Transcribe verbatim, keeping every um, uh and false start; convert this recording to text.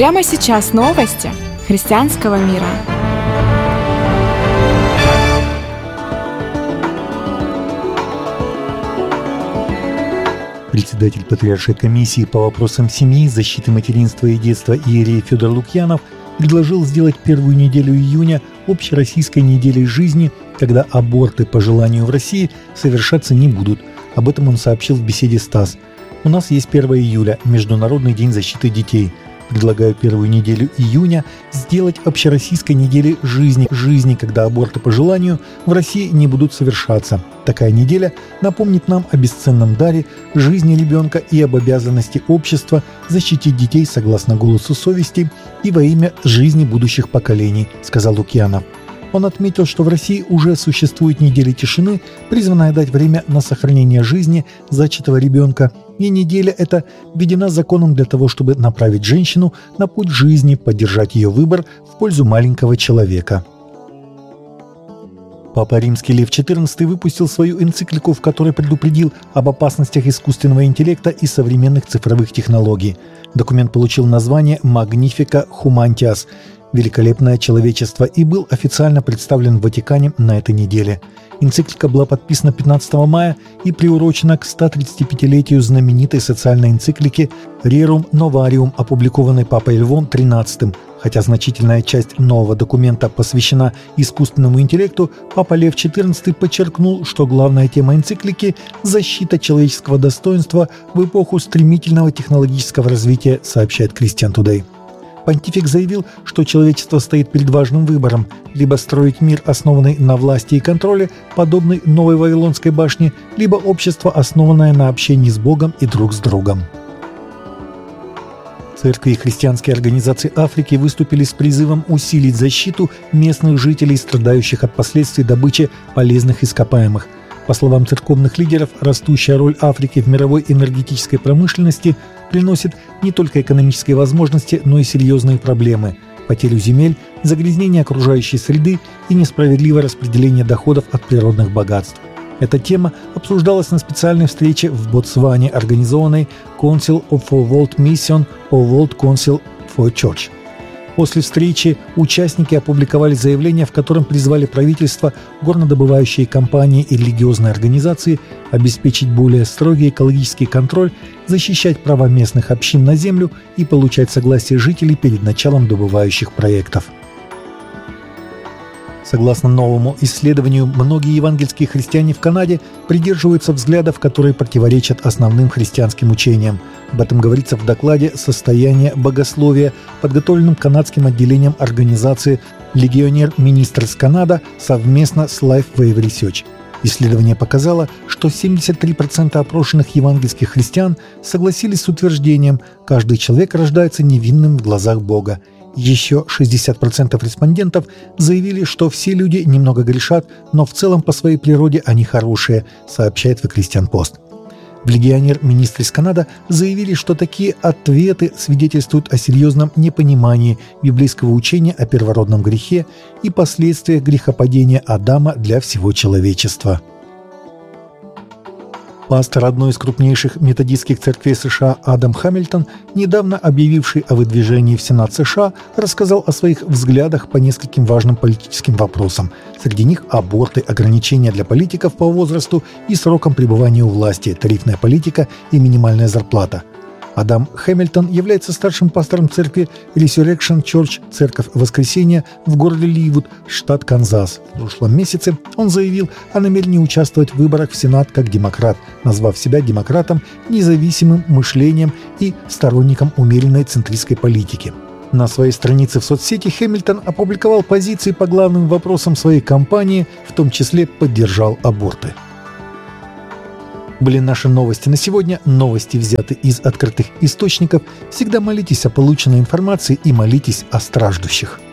Прямо сейчас новости христианского мира. Председатель Патриаршей комиссии по вопросам семьи, защиты материнства и детства иерей Федор Лукьянов предложил сделать первую неделю июня общероссийской неделей жизни, когда аборты по желанию в России совершаться не будут. Об этом он сообщил в беседе с ТАСС. «У нас есть первое июля, Международный день защиты детей. Предлагаю первую неделю июня сделать общероссийской неделей жизни, жизни, когда аборты по желанию в России не будут совершаться. Такая неделя напомнит нам о бесценном даре жизни ребенка и об обязанности общества защитить детей согласно голосу совести и во имя жизни будущих поколений», — сказал Лукьянов. Он отметил, что в России уже существует неделя тишины, призванная дать время на сохранение жизни зачатого ребенка. И неделя эта введена законом для того, чтобы направить женщину на путь жизни, поддержать ее выбор в пользу маленького человека. Папа Римский Лев четырнадцатый выпустил свою энциклику, в которой предупредил об опасностях искусственного интеллекта и современных цифровых технологий. Документ получил название «Magnifica Humanitas» – «Великолепное человечество» и был официально представлен в Ватикане на этой неделе. Энциклика была подписана пятнадцатого мая и приурочена к ста тридцати пятилетию знаменитой социальной энциклики «Rerum Novarium», опубликованной Папой Львом тринадцатым. Хотя значительная часть нового документа посвящена искусственному интеллекту, Папа Лев четырнадцатый подчеркнул, что главная тема энциклики – защита человеческого достоинства в эпоху стремительного технологического развития, сообщает Christian Today. Понтифик заявил, что человечество стоит перед важным выбором – либо строить мир, основанный на власти и контроле, подобный новой Вавилонской башне, либо общество, основанное на общении с Богом и друг с другом. Церкви и христианские организации Африки выступили с призывом усилить защиту местных жителей, страдающих от последствий добычи полезных ископаемых. По словам церковных лидеров, растущая роль Африки в мировой энергетической промышленности приносит не только экономические возможности, но и серьезные проблемы – потерю земель, загрязнение окружающей среды и несправедливое распределение доходов от природных богатств. Эта тема обсуждалась на специальной встрече в Ботсване, организованной Council for World Mission or World Council for Church. После встречи участники опубликовали заявление, в котором призвали правительство, горнодобывающие компании и религиозные организации обеспечить более строгий экологический контроль, защищать права местных общин на землю и получать согласие жителей перед началом добывающих проектов. Согласно новому исследованию, многие евангельские христиане в Канаде придерживаются взглядов, которые противоречат основным христианским учениям. Об этом говорится в докладе «Состояние богословия», подготовленном канадским отделением организации «Legionnaire Ministers Canada» совместно с Lifeway Research. Исследование показало, что семьдесят три процента опрошенных евангельских христиан согласились с утверждением «каждый человек рождается невинным в глазах Бога». Еще шестьдесят процентов респондентов заявили, что все люди немного грешат, но в целом по своей природе они хорошие, сообщает The Christian Post. В Legionnaire Ministries Canada заявили, что такие ответы свидетельствуют о серьезном непонимании библейского учения о первородном грехе и последствиях грехопадения Адама для всего человечества. Пастор одной из крупнейших методистских церквей США Адам Хамильтон, недавно объявивший о выдвижении в Сенат США, рассказал о своих взглядах по нескольким важным политическим вопросам. Среди них аборты, ограничения для политиков по возрасту и срокам пребывания у власти, тарифная политика и минимальная зарплата. Адам Хэмилтон является старшим пастором церкви Resurrection Church, церковь Воскресения в городе Ливуд, штат Канзас. В прошлом месяце он заявил о намерении участвовать в выборах в Сенат как демократ, назвав себя демократом, независимым мышлением и сторонником умеренной центристской политики. На своей странице в соцсети Хэмилтон опубликовал позиции по главным вопросам своей кампании, в том числе поддержал аборты. Были наши новости на сегодня. Новости взяты из открытых источников. Всегда молитесь о полученной информации и молитесь о страждущих.